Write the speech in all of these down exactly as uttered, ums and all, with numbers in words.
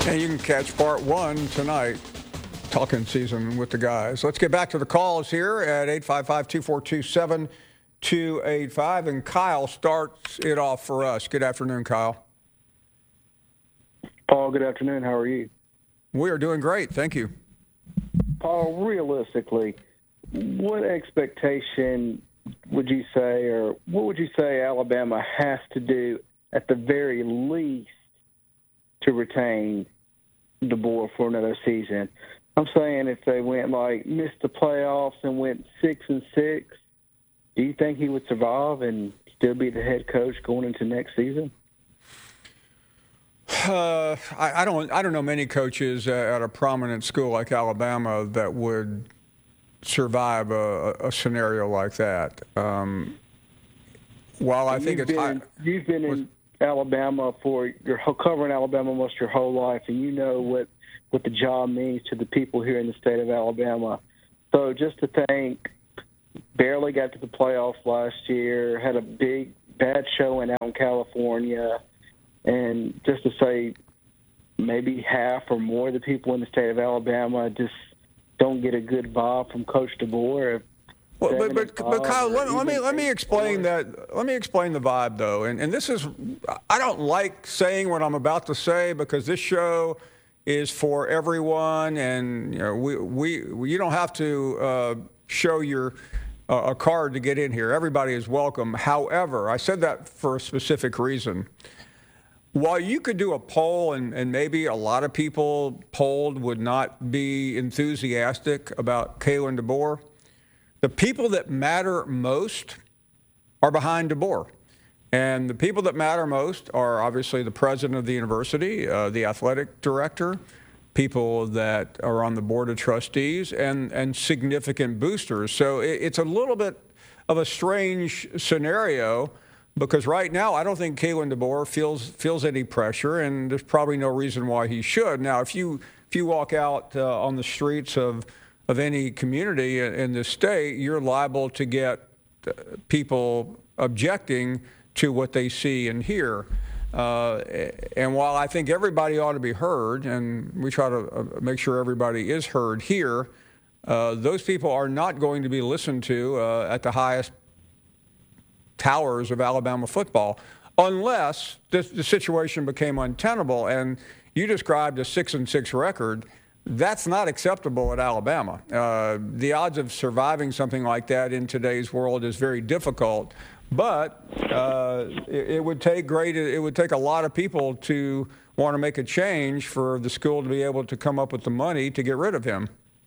And you can catch part one tonight, talking season with the guys. Let's get back to the calls here at eight five five, two four two, seven two eight five. And Kyle starts it off for us. Good afternoon, Kyle. Paul, good afternoon. How are you? We are doing great. Thank you. Paul, realistically, what expectation would you say, or what would you say Alabama has to do at the very least to retain DeBoer for another season? I'm saying if they went like missed the playoffs and went six and six, do you think he would survive and still be the head coach going into next season? Uh, I, I don't. I don't know many coaches at a prominent school like Alabama that would survive a, a scenario like that. Um, while I think you've it's, been, I, you've been in Alabama for your covering Alabama almost your whole life, and you know what what the job means to the people here in the state of Alabama. So just to think, barely got to the playoffs last year, had a big bad showing out in California. And just to say maybe half or more of the people in the state of Alabama just don't get a good vibe from Coach DeBoer. Well, but, but, but Kyle, let, let me let me explain that. Let me explain the vibe, though. And, and this is, I don't like saying what I'm about to say because this show is for everyone, and you know, we we you don't have to uh, show your uh, a card to get in here. Everybody is welcome. However, I said that for a specific reason. While you could do a poll, and, and maybe a lot of people polled would not be enthusiastic about Kalen DeBoer, the people that matter most are behind DeBoer. And the people that matter most are obviously the president of the university, uh, the athletic director, people that are on the board of trustees, and, and significant boosters. So it, it's a little bit of a strange scenario, because right now, I don't think Kalen DeBoer feels feels any pressure, and there's probably no reason why he should. Now, if you if you walk out uh, on the streets of of any community in, in this state, you're liable to get uh, people objecting to what they see and hear. Uh, and while I think everybody ought to be heard, and we try to uh, make sure everybody is heard here, uh, those people are not going to be listened to uh, at the highest towers of Alabama football, unless this, the situation became untenable. And you described a six and six record. That's not acceptable at Alabama. Uh, the odds of surviving something like that in today's world is very difficult. But uh, it, it would take great. It would take a lot of people to want to make a change for the school to be able to come up with the money to get rid of him.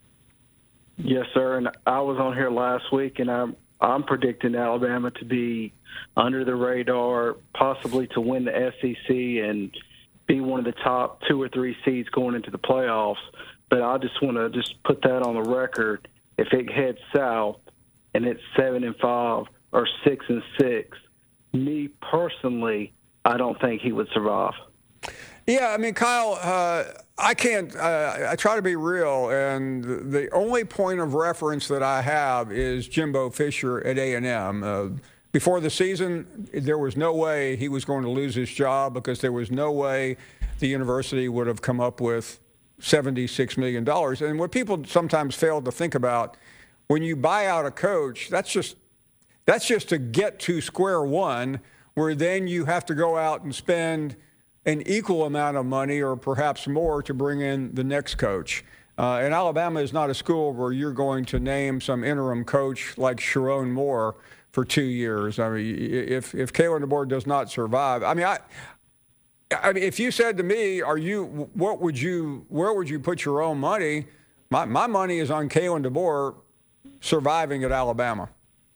Yes, sir. And I was on here last week, and I'm. I'm predicting Alabama to be under the radar, possibly to win the S E C and be one of the top two or three seeds going into the playoffs. But I just want to just put that on the record. If it heads south and it's seven and five or six and six, me personally, I don't think he would survive. Yeah, I mean, Kyle, uh, I can't, uh, I try to be real, and the only point of reference that I have is Jimbo Fisher at A and M. Uh, before the season, there was no way he was going to lose his job because there was no way the university would have come up with seventy-six million dollars. And what people sometimes fail to think about, when you buy out a coach, that's just that's just to get to square one, where then you have to go out and spend an equal amount of money or perhaps more to bring in the next coach. Uh, and Alabama is not a school where you're going to name some interim coach like Sharon Moore for two years. I mean, if if Kalen DeBoer does not survive, I mean, I, I mean, if you said to me, "Are you? What would you? Where would you put your own money?" My my money is on Kalen DeBoer surviving at Alabama.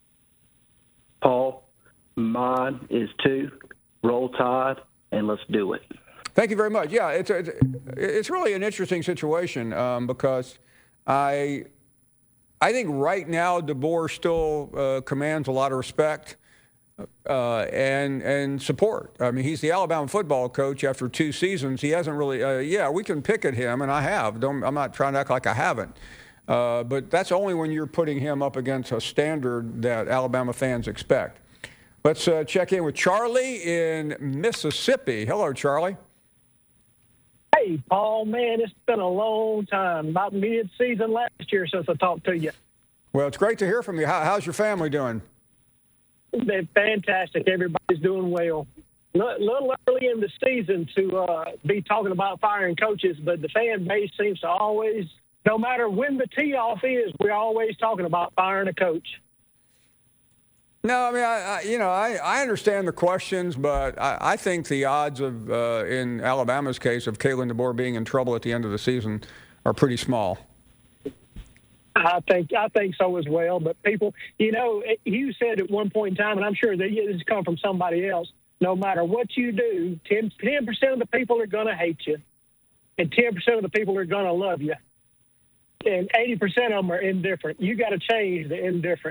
Paul, mine is too. Roll Tide. And let's do it. Thank you very much. Yeah, it's a, it's really an interesting situation um, because I I think right now DeBoer still uh, commands a lot of respect uh, and and support. I mean, he's the Alabama football coach after two seasons. He hasn't really. Uh, yeah, we can pick at him, and I have. Don't, I'm not trying to act like I haven't. Uh, but that's only when you're putting him up against a standard that Alabama fans expect. Let's uh, check in with Charlie in Mississippi. Hello, Charlie. Hey, Hey, Paul, man, it's been a long time, about mid-season last year since I talked to you. Well, it's great to hear from you. How, how's your family doing? They're fantastic. Everybody's doing well. A little early in the season to uh, be talking about firing coaches, but the fan base seems to always, no matter when the tee-off is, we're always talking about firing a coach. No, I mean, I, I, you know, I, I understand the questions, but I, I think the odds of, uh, in Alabama's case, of Kalen DeBoer being in trouble at the end of the season are pretty small. I think I think so as well. But people, you know, you said at one point in time, and I'm sure that this has come from somebody else, no matter what you do, ten percent of the people are going to hate you, and ten percent of the people are going to love you, and eighty percent of them are indifferent. You got to change the indifferent.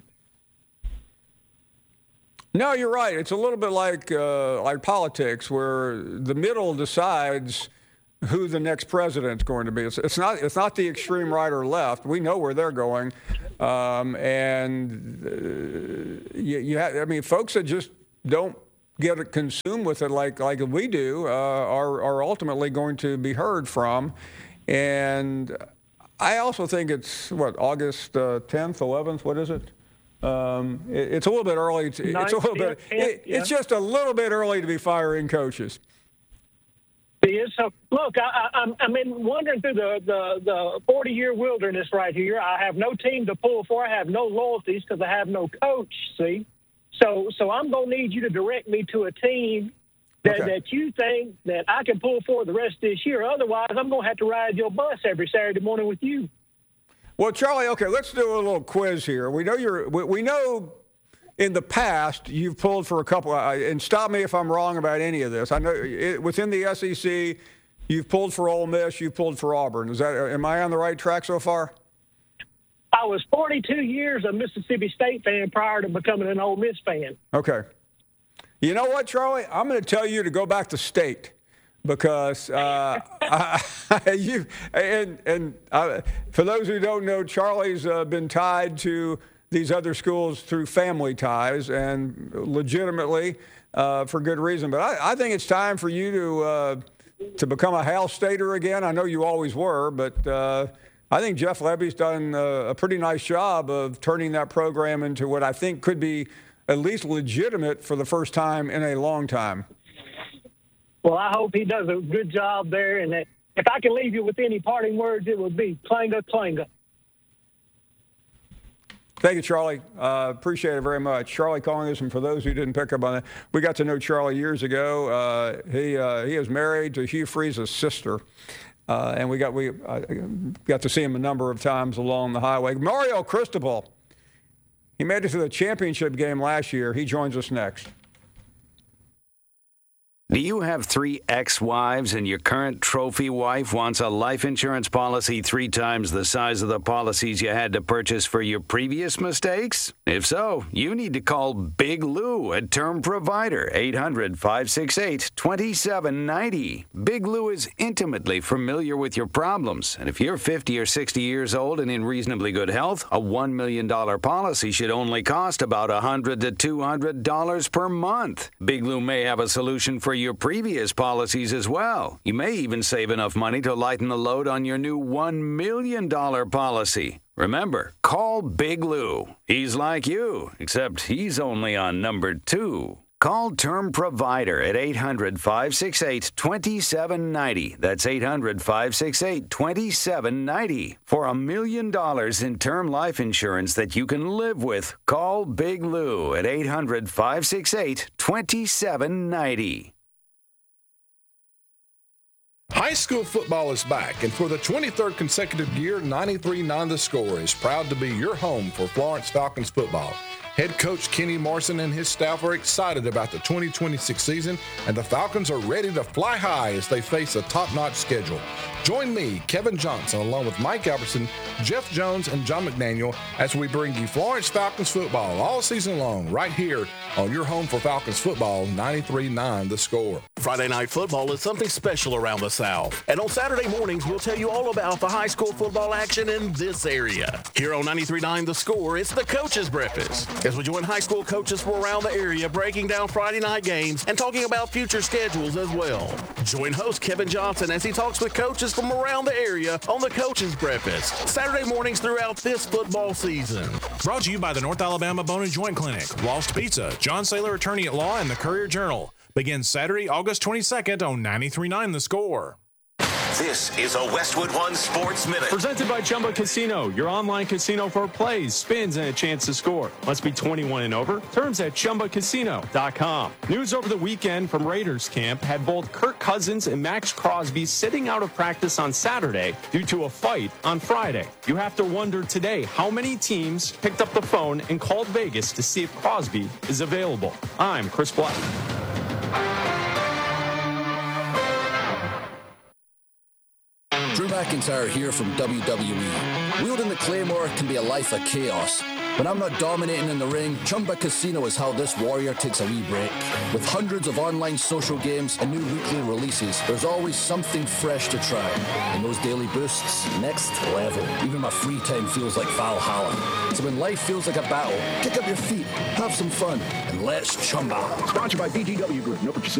No, you're right. It's a little bit like uh, like politics, where the middle decides who the next president's going to be. It's, it's not it's not the extreme right or left. We know where they're going, um, and uh, you, you have, I mean, folks that just don't get it consumed with it like like we do uh, are are ultimately going to be heard from. And I also think it's what, August uh, tenth, eleventh. What is it? Um, it, it's a little bit early. To, it's a little bit. It, yeah. It's just a little bit early to be firing coaches. It is. So, look, I, I, I'm been wandering through the, the, the forty-year wilderness right here. I have no team to pull for. I have no loyalties because I have no coach, see? So so I'm going to need you to direct me to a team that, Okay. that you think that I can pull for the rest of this year. Otherwise, I'm going to have to ride your bus every Saturday morning with you. Well, Charlie, okay, let's do a little quiz here. We know you're. We, we know in the past you've pulled for a couple. Uh, and stop me if I'm wrong about any of this. I know it, within the S E C, you've pulled for Ole Miss. You've pulled for Auburn. Is that? Am I on the right track so far? I was forty-two years a Mississippi State fan prior to becoming an Ole Miss fan. Okay. You know what, Charlie? I'm going to tell you to go back to State. Because uh, I, you and and uh, for those who don't know, Charlie's uh, been tied to these other schools through family ties, and legitimately uh, for good reason. But I, I think it's time for you to uh, to become a Hal Stater again. I know you always were, but uh, I think Jeff Lebby's done a, a pretty nice job of turning that program into what I think could be at least legitimate for the first time in a long time. Well, I hope he does a good job there. And that if I can leave you with any parting words, it would be clanga, clanga. Thank you, Charlie. Uh, appreciate it very much. Charlie calling us, and for those who didn't pick up on it, we got to know Charlie years ago. Uh, he uh, he is married to Hugh Freeze's sister, uh, and we got we uh, got to see him a number of times along the highway. Mario Cristobal, he made it to the championship game last year. He joins us next. Do you have three ex-wives and your current trophy wife wants a life insurance policy three times the size of the policies you had to purchase for your previous mistakes? If so, you need to call Big Lou at Term Provider, eight hundred, five six eight, two seven nine zero. Big Lou is intimately familiar with your problems, and if you're fifty or sixty years old and in reasonably good health, a one million dollars policy should only cost about one hundred to two hundred dollars per month. Big Lou may have a solution for your previous policies as well. You may even save enough money to lighten the load on your new one million dollars policy. Remember, call Big Lou. He's like you, except he's only on number two. Call Term Provider at eight hundred, five six eight, two seven nine zero. That's eight hundred, five six eight, two seven nine zero. For a million dollars in term life insurance that you can live with, call Big Lou at eight hundred, five six eight, two seven nine zero. High school football is back, and for the twenty-third consecutive year, ninety-three point nine The Score is proud to be your home for Florence Falcons football. Head coach Kenny Morrison and his staff are excited about the twenty twenty-six season, and the Falcons are ready to fly high as they face a top-notch schedule. Join me, Kevin Johnson, along with Mike Albertson, Jeff Jones, and John McDaniel as we bring you Florence Falcons football all season long right here on your home for Falcons football, ninety-three point nine The Score. Friday Night Football is something special around the South. And on Saturday mornings, we'll tell you all about the high school football action in this area. Here on ninety-three point nine The Score, it's the Coach's Breakfast. as we join high school coaches from around the area breaking down Friday night games and talking about future schedules as well. Join host Kevin Johnson as he talks with coaches from around the area on the Coach's Breakfast, Saturday mornings throughout this football season. Brought to you by the North Alabama Bone and Joint Clinic, Lost Pizza, John Saylor Attorney at Law, and the Courier-Journal. Begins Saturday, August twenty-second on ninety-three point nine The Score. This is a Westwood One Sports Minute. Presented by Chumba Casino, your online casino for plays, spins, and a chance to score. Must be twenty-one and over. Terms at chumba casino dot com. News over the weekend from Raiders camp had both Kirk Cousins and Max Crosby sitting out of practice on Saturday due to a fight on Friday. You have to wonder today how many teams picked up the phone and called Vegas to see if Crosby is available. I'm Chris Black. Drew McIntyre here from W W E. Wielding the Claymore can be a life of chaos. When I'm not dominating in the ring, Chumba Casino is how this warrior takes a wee break. With hundreds of online social games and new weekly releases, there's always something fresh to try. And those daily boosts, next level. Even my free time feels like Valhalla. So when life feels like a battle, kick up your feet, have some fun, and let's Chumba. Sponsored by B G W Group. No purchase